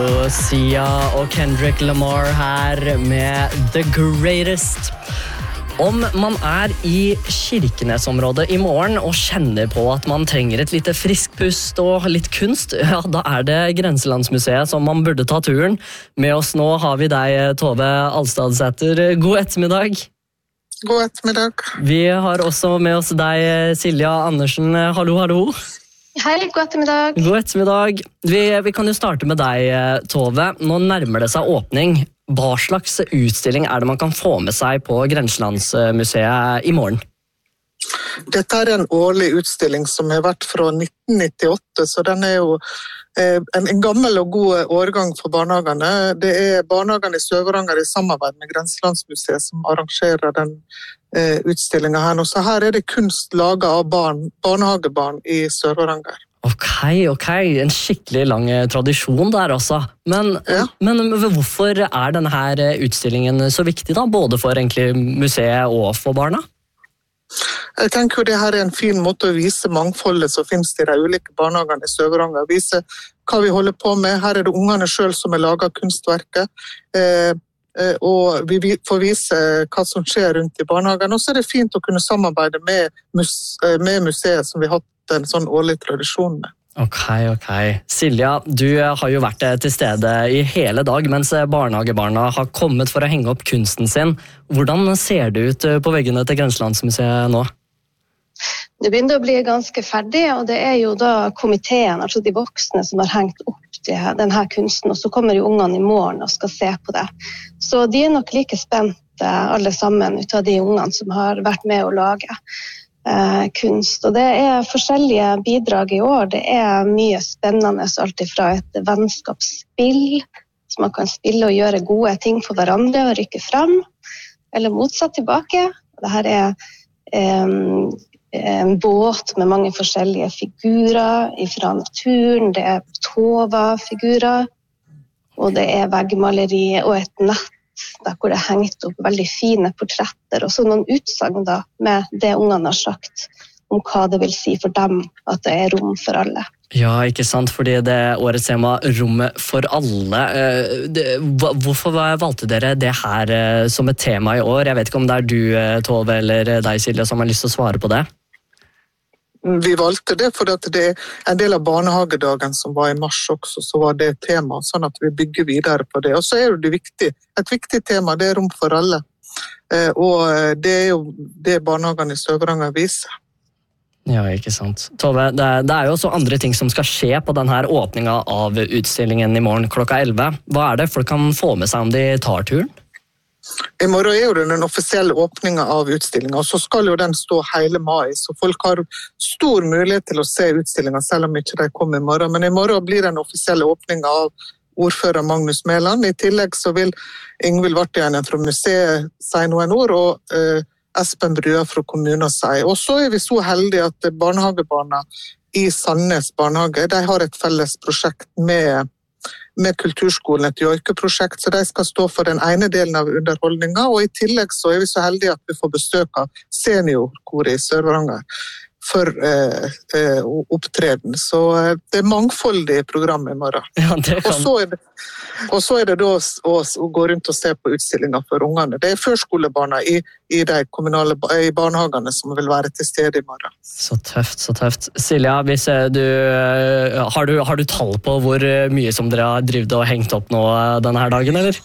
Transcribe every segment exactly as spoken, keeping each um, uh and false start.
Sia og Kendrick Lamar her med The Greatest. Om man er i Kirkenesområdet i morgen og kjenner på at man trenger et lite frisk pust og litt kunst, ja, da er det Grenselandsmuseet som man burde ta turen. Med oss nå har vi deg, Tove Alstadsæter. God ettermiddag. God ettermiddag. Vi har også med oss deg, Silja Andersen. Hallo, hallo. Hei, god ettermiddag. God ettermiddag. Vi, vi kan jo starte med deg, Tove. Nå nærmer det seg åpning. Hva slags utstilling er det man kan få med seg på Grenselandsmuseet i morgen? Dette er en årlig utstilling som har vært fra nitten nittiåtte, så den er jo en, en gammel og god årgang for barnehagene. Det er barnehagene i Sør-Varanger i samarbeid med Grenselandsmuseet som arrangerer den eh, utstillingen her nå. Så her er det kunst laget av barn, barnehagebarn i Sør-Varanger. Ok, ok. En skikkelig lang tradisjon der også. Men, ja. men hvorfor er denne her utstillingen så viktig da? Både for egentlig museet og for barna? Jeg tenker jo det her er en fin måte å vise mangfoldet som finnes i de ulike barnehagene i Sør-Varanger. Vise hva vi holder på med. Her er det ungene selv som har laget kunstverket. Eh, eh, og vi får vise hva som skjer rundt i barnehagen. Og så er det fint å kunne samarbeide med, mus- med museet som vi har hatt en sånn årlig tradisjon med. Ok, ok. Silja, du har jo vært til stede i hele dag mens barnehagebarna har kommet for å henge opp kunsten sin. Hvordan ser det ut på veggene til Grenselandsmuseet nå? Det begynner å bli ganske ferdig, og det er jo da komiteen, altså de voksne, som har hengt opp denne kunsten, og så kommer jo ungene i morgen og skal se på det. Så de er nok like spent alle sammen ut av de ungene som har vært med å lage Eh, kunst, og det er forskjellige bidrag i år. Det er mye spennende, alt fra et vennskapsspill så man kan spille og gjøre gode ting for hverandre og rykke frem, eller motsatt tilbake. Det her er eh, en båt med mange forskjellige figurer fra naturen, det er Tova-figurer, og det er veggmaleri og et nett der hvor det er hengt opp veldig fine portretter, og så noen utsagn da, med det ungene har sagt om hva det vil si for dem at det er rom for alle. Ja, ikke sant, fordi det er årets tema rommet for alle. Hvorfor valgte dere det her som et tema i år? Jeg vet ikke om det er du, Tove, eller deg, Silja, som har lyst til å svare på det. Vi valgte det fordi det er en del av barnehagedagen som var i mars også, så var det tema, sånn at vi bygger videre på det. Og så er det viktig, et viktig tema, det er rom for alle. Og det er jo det barnehagene i Sør-Varanger viser. Ja, ikke sant. Tove, det er, det er jo også andre ting som skal skje på denne åpningen av utstillingen i morgen klokka elleve. Hva er det folk kan få med seg om de tar turen? I morgen er jo det den offisielle åpningen av utstillingen, og så skal jo den stå hele mai, så folk har stor mulighet til å se utstillingen, selv om ikke de kommer i morgen. Men i morgen blir den offisielle åpningen av ordfører Magnus Mæland. I tillegg så vil Ingvild Vartiainen fra museet si noen ord, og eh, Espen Brua fra kommunen si. Og så er vi så heldige at barnehagebarna i Sandnes barnehage, de har et felles prosjekt med med kulturskolen, et joikeprosjekt, så de skal stå for den ene delen av underholdningen, og i tillegg så er vi så heldige at vi får besøk av seniorkoret i Sør-Varanger for eh, eh, opptreden. Så eh, det er mangfoldig program i morgen. Ja, det kan... og, så er det, og så er det da å, å gå rundt og se på utstillinger for ungene. Det er førskolebarna i, i de kommunale i barnehagene som vil være til stede i morgen. Så tøft, så tøft. Silja, hvis du, har, du, har du tall på hvor mye som dere har drivet og hengt opp nå denne her dagen, eller?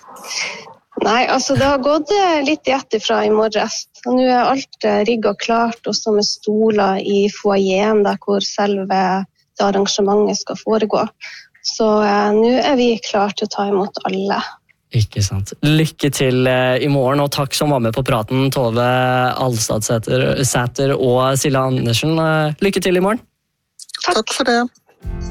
Nei, altså det har gått litt i etterfra i morges. Nå er alt rigget klart, også med stoler i foajeen der hvor selve det arrangementet skal foregå. Så eh, nå er vi klart til å ta imot alle. Ikke sant. Lykke til i morgen, og takk som var med på praten, Tove Alstadsæter og Silja Andersen. Lykke til i morgen. Takk. Takk for det.